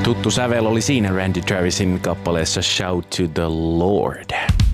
Tuttu sävel oli siinä Randy Travisin kappaleessa Shout to the Lord.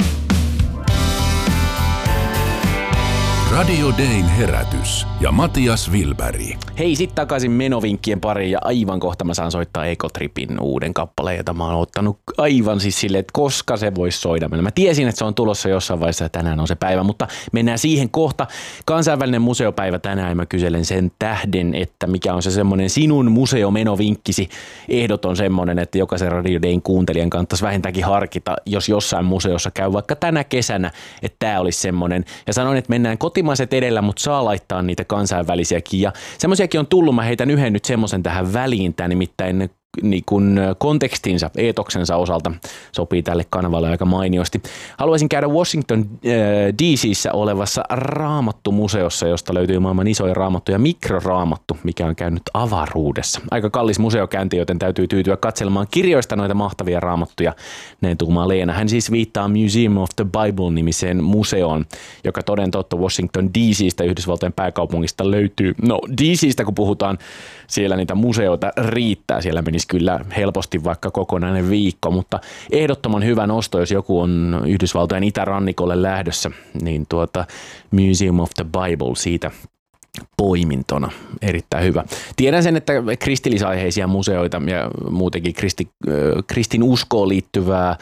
Radio Dayn herätys ja Matias Wilberg. Hei, sit takaisin menovinkkien pariin ja aivan kohta mä saan soittaa Ecotripin uuden kappaleen, jota mä oon ottanut aivan siis silleen, että koska se voisi soida meille. Mä tiesin, että se on tulossa jossain vaiheessa ja tänään on se päivä, mutta mennään siihen kohta. Kansainvälinen museopäivä tänään ja mä kyselen sen tähden, että mikä on se semmoinen sinun museomenovinkkisi. Ehdot on semmoinen, että jokaisen Radio Dayn kuuntelijan kannattaisi vähintäänkin harkita, jos jossain museossa käy vaikka tänä kesänä, että tää olisi semmoinen. Ja sanoin, että mennään kotimaiset edellä, mutta saa laittaa niitä kansainvälisiäkin. Ja semmoisiakin on tullut, mä heitän yhden nyt semmoisen tähän väliin, tämä nimittäin niin kuin kontekstinsa, eetoksensa osalta sopii tälle kanavalle aika mainiosti. Haluaisin käydä Washington DC:ssä olevassa raamattumuseossa, josta löytyy maailman isoin raamattu ja mikroraamattu, mikä on käynyt avaruudessa. Aika kallis museokäynti, joten täytyy tyytyä katselemaan kirjoista noita mahtavia raamattuja. Näin tuumaa Leena. Hän siis viittaa Museum of the Bible-nimiseen museoon, joka toden totta Washington DC:stä, Yhdysvaltojen pääkaupungista löytyy. No DC:stä kun puhutaan, siellä niitä museoita riittää, siellä menisi kyllä helposti vaikka kokonainen viikko, mutta ehdottoman hyvä nosto, jos joku on Yhdysvaltojen itärannikolle lähdössä, niin Museum of the Bible siitä poimintona. Erittäin hyvä. Tiedän sen, että kristillisaiheisia museoita ja muutenkin kristin uskoon liittyvää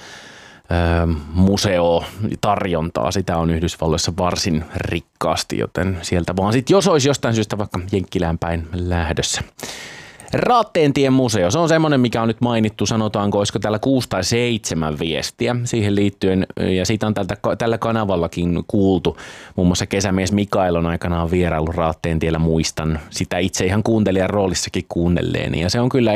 museotarjontaa, sitä on Yhdysvalloissa varsin rikkaasti, joten sieltä vaan sitten, jos olisi jostain syystä vaikka Jenkkilään päin lähdössä. Raatteentien museo, se on semmoinen, mikä on nyt mainittu, sanotaanko, olisiko täällä 6 tai 7 viestiä siihen liittyen, ja siitä on tällä kanavallakin kuultu. Muun muassa kesämies Mikael on aikanaan vieraillut Raatteentiellä, muistan sitä itse ihan kuuntelijan roolissakin kuunnelleeni, ja se on kyllä